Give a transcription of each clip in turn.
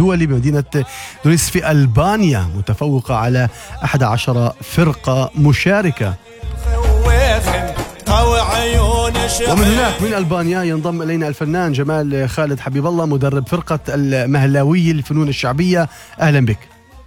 الدولي بمدينة دونيس في ألبانيا، متفوقة على 11 فرقة مشاركة. ومن هناك من ألبانيا ينضم إلينا الفنان جمال خالد حبيب الله، مدرب فرقة المهلاوية للفنون الشعبية. أهلا بك.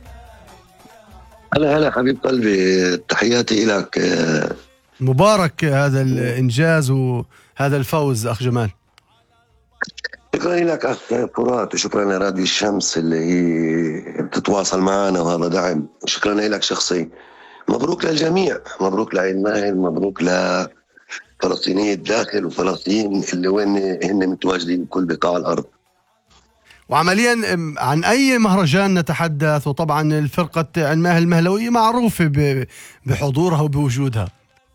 هلا حبيب قلبي، تحياتي لك. مبارك هذا الإنجاز وهذا الفوز أخ جمال. شكرا لك أخ فرات، وشكرا لراديو الشمس اللي هي بتتواصل معنا، وهذا دعم. شكرا لك شخصي. مبروك للجميع، مبروك لعين ماهل، مبروك لفلسطينية الداخل وفلسطين اللي وين هن متواجدين بكل بقاع الأرض. وعمليا عن أي مهرجان نتحدث؟ وطبعا الفرقة عين ماهل المهلوية معروفة بحضورها وبوجودها.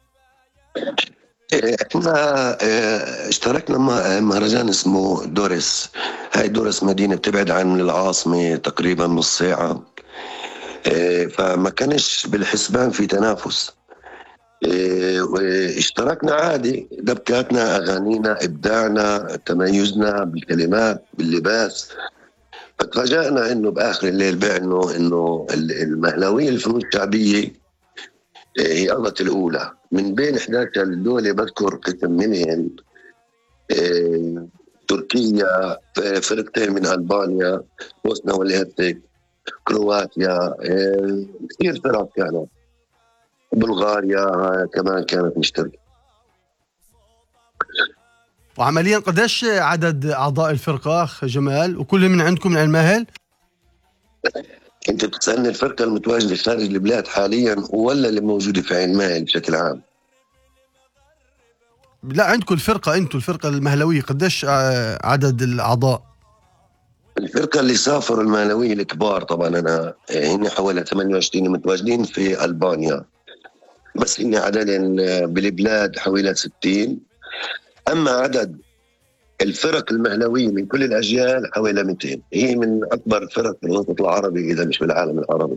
احنا اشتركنا مهرجان اسمه دورس. هاي دورس مدينة بتبعد عن العاصمة تقريبا نص ساعة، فما كانش بالحسبان في تنافس. واشتركنا عادي، دبكاتنا، أغانينا، إبداعنا، تميزنا بالكلمات، باللباس. فتفاجأنا إنه بآخر الليل بعنوا إنه المهلاوية الفنون الشعبية هي قضت الأولى من بين 11 دولة. بذكر قسم منهم تركيا، فرقتين من ألبانيا، بوسنا والهرسك، كرواتيا، كثير فرق كانت، بلغاريا كمان كانت مشتركة. وعمليا قديش عدد أعضاء الفرقة أخ جمال، وكل من عندكم من عين ماهل؟ انت بتسألني الفرقة المتواجدة خارج البلاد حاليا ولا اللي موجودة في عين ماهل بشكل عام؟ لا، عندكم الفرقة، انتم الفرقة المهلوية قديش عدد الأعضاء؟ الفرقة اللي سافروا المهلوية الكبار طبعا أنا هن حوالي 28 متواجدين في ألبانيا، بس هن عددهم بالبلاد حوالي 60. أما عدد الفرق المهلوية من كل الأجيال حوالي 200. هي من أكبر الفرق في الوسط العربي إذا مش بالعالم العربي.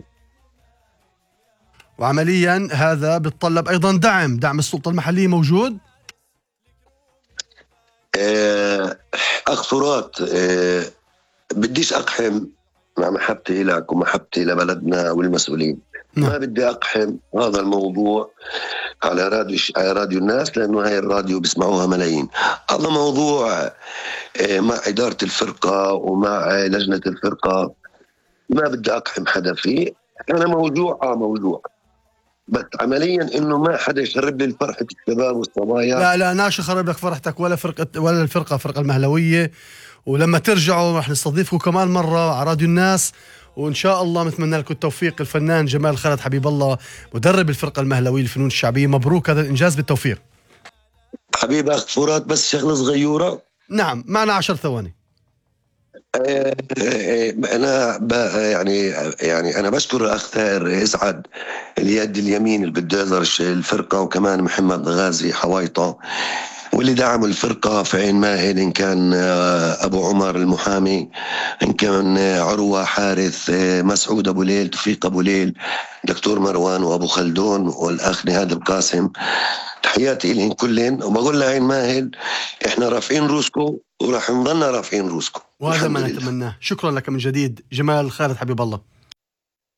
وعمليا هذا بتطلب أيضا دعم السلطة المحلية موجود؟ أخ فرات، بديش أقحم مع محبتي لك ومحبتي لبلدنا والمسؤولين. ما بدي أقحم هذا الموضوع على راديو الناس، لأنه هاي الراديو بيسمعوها ملايين. هذا موضوع مع إدارة الفرقة ومع لجنة الفرقة، ما بدي أقحم حدا فيه. أنا موضوع بس عمليا إنه ما حدا يخرب لي فرحة الشباب والصبايا. لا ناش يخرب لك فرحتك ولا الفرقة المهلوية. ولما ترجعوا رح نستضيفكم كمان مرة على راديو الناس، وإن شاء الله نتمنى لكم التوفيق. الفنان جمال خالد حبيب الله، مدرب الفرقة المهلوية للفنون الشعبية، مبروك هذا الإنجاز، بالتوفيق. حبيب أخ فرات، بس شغلة صغيرة. نعم، معنا 10 ثواني. أنا يعني أنا بشكر الأخ ثائر إسعد اليد اليمين اللي بده الفرقة، وكمان محمد غازي حوايطة واللي دعموا الفرقة في عين ماهل، إن كان أبو عمر المحامي، إن كان عروة حارث، مسعود أبو ليل، توفيق أبو ليل، دكتور مروان، وأبو خلدون، والأخ نهاد القاسم. تحياتي لهم كلهم، وبقول لعين ماهل إحنا رافعين روسكم ورح نضلنا رافعين روسكم، وهذا ما نتمناه. شكرا لك من جديد جمال خالد حبيب الله.